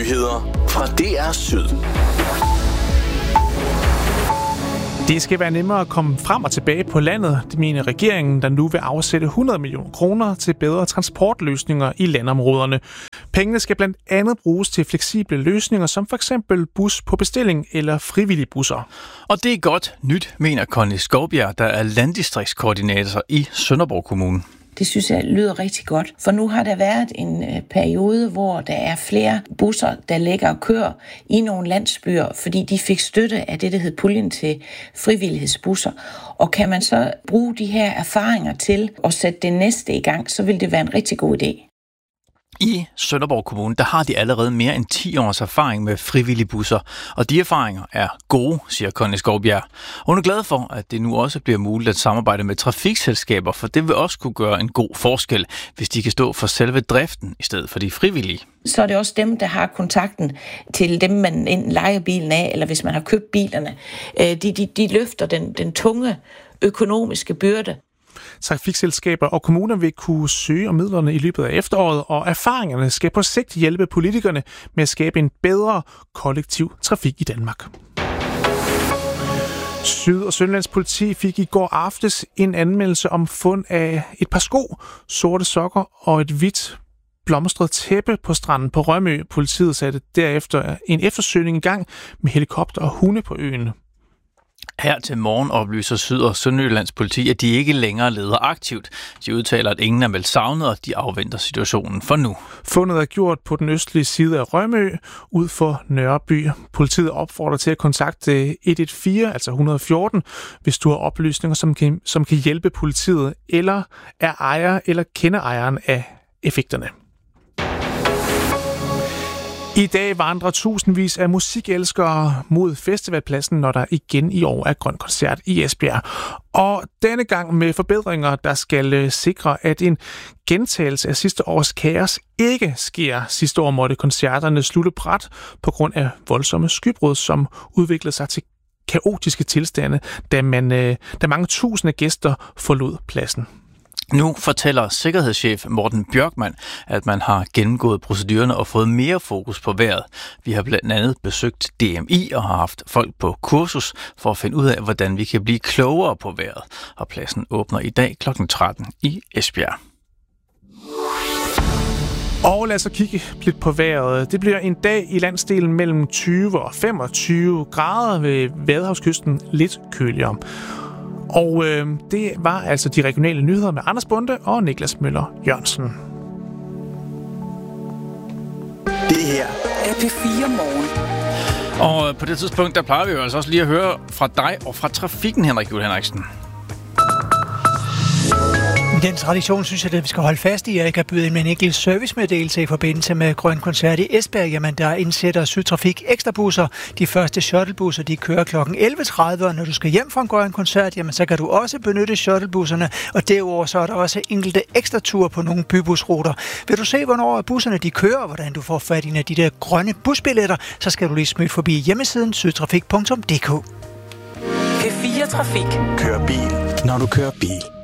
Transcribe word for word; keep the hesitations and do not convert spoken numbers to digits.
Nyheder fra D R Syd. Det skal være nemmere at komme frem og tilbage på landet, det mener regeringen, der nu vil afsætte hundrede millioner kroner til bedre transportløsninger i landområderne. Pengene skal blandt andet bruges til fleksible løsninger, som for eksempel bus på bestilling eller frivillige busser. Og det er godt nyt, mener Conny Skovbjerg, der er landdistriktskoordinator i Sønderborg Kommune. Det synes jeg lyder rigtig godt, for nu har der været en øh, periode, hvor der er flere busser, der ligger og kører i nogle landsbyer, fordi de fik støtte af det, der hed puljen til frivillighedsbusser. Og kan man så bruge de her erfaringer til at sætte det næste i gang, så vil det være en rigtig god idé. I Sønderborg Kommune, der har de allerede mere end ti års erfaring med frivillige busser, og de erfaringer er gode, siger Conny Skovbjerg. Hun er glad for, at det nu også bliver muligt at samarbejde med trafikselskaber, for det vil også kunne gøre en god forskel, hvis de kan stå for selve driften i stedet for de frivillige. Så er det også dem, der har kontakten til dem, man enten lejer bilen af, eller hvis man har købt bilerne. De, de, de løfter den, den tunge økonomiske byrde. Trafikselskaber og kommuner vil kunne søge om midlerne i løbet af efteråret, og erfaringerne skal på sigt hjælpe politikerne med at skabe en bedre kollektiv trafik i Danmark. Syd- og Sønderlands politi fik i går aftes en anmeldelse om fund af et par sko, sorte sokker og et hvidt blomstret tæppe på stranden på Rømø. Politiet satte derefter en eftersøgning i gang med helikopter og hunde på øen. Her til morgen oplyser Syd- og Sønderjyllands politi, at de ikke længere leder aktivt. De udtaler, at ingen er meldt savnet, og de afventer situationen for nu. Fundet er gjort på den østlige side af Rømø, ud for Nørreby. Politiet opfordrer til at kontakte et et fire, altså et hundrede og fjorten, hvis du har oplysninger, som kan, som kan hjælpe politiet, eller er ejer eller kender ejeren af effekterne. I dag vandrer tusindvis af musikelskere mod festivalpladsen, når der igen i år er grøn koncert i Esbjerg. Og denne gang med forbedringer, der skal sikre, at en gentagelse af sidste års kaos ikke sker. Sidste år måtte koncerterne slutte brat på grund af voldsomme skybrud, som udviklede sig til kaotiske tilstande, da, man, da mange tusinde gæster forlod pladsen. Nu fortæller sikkerhedschef Morten Bjørkman, at man har gennemgået procedurerne og fået mere fokus på vejret. Vi har blandt andet besøgt D M I og har haft folk på kursus for at finde ud af, hvordan vi kan blive klogere på vejret. Og pladsen åbner i dag klokken tretten i Esbjerg. Og lad os kigge lidt på vejret. Det bliver en dag i landsdelen mellem tyve og femogtyve grader, ved Vadehavskysten lidt køligere. Og øh, det var altså de regionale nyheder med Anders Bonde og Niklas Møller Jørgensen. Det her er P fire Morgen. Og på det tidspunkt, der plejer vi jo altså også lige at høre fra dig og fra trafikken, Henrik Juhl Henriksen. Den tradition synes jeg, at vi skal holde fast i. Jeg kan byde ind med en enkelt servicemeddelelse i forbindelse med Grøn Koncert i Esbjerg. Jamen, der indsætter Sydtrafik ekstra busser. De første shuttlebusser, de kører klokken elleve tredive, og når du skal hjem fra en Grøn Koncert, jamen, så kan du også benytte shuttlebusserne. Og derudover så er der også enkelte ekstra ture på nogle bybusruter. Vil du se, hvornår busserne de kører, og hvordan du får fat i en af de der grønne busbilletter, så skal du lige smide forbi hjemmesiden sydtrafik punktum d k. P fire Trafik. Kør bil, når du kører bil.